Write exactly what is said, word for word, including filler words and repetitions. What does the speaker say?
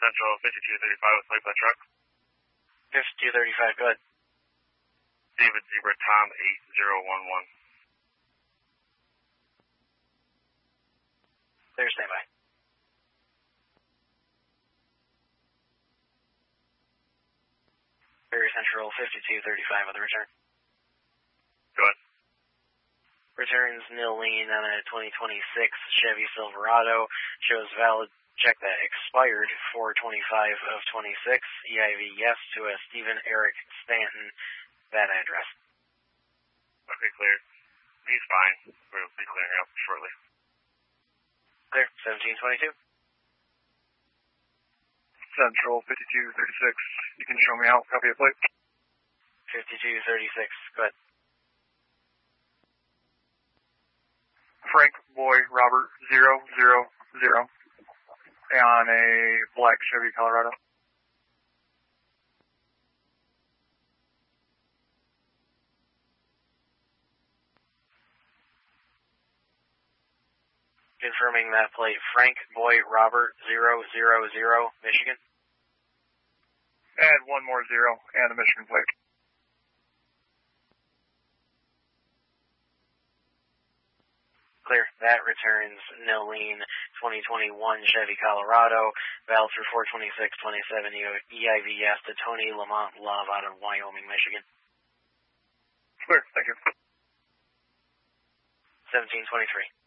Central fifty-two thirty-five with plate by truck. fifty-two thirty-five, go ahead. David Zebra Tom eight zero one one. Clear, stand by. Ferry Central fifty-two thirty-five with a return. Go ahead. Returns nil lien on a twenty twenty-six Chevy Silverado. Shows valid check that expired four twenty-five of twenty-six. E I V yes to a Stephen Eric Stanton. That address. Okay, clear. He's fine. We'll be clearing up shortly. Clear. seventeen twenty-two. Central fifty-two thirty-six. You can show me out. Copy of plate. fifty-two thirty-six. Go ahead. Frank Boy Robert zero zero zero on a black Chevy Colorado. Confirming that plate, Frank Boy Robert zero zero zero, Michigan. And one more zero, and the Michigan plate. Clear. That returns nil lien twenty twenty-one Chevy Colorado, valid through four twenty-six twenty-seven E I V S to Tony Lamont Love out of Wyoming, Michigan. Clear, thank you. seventeen twenty-three.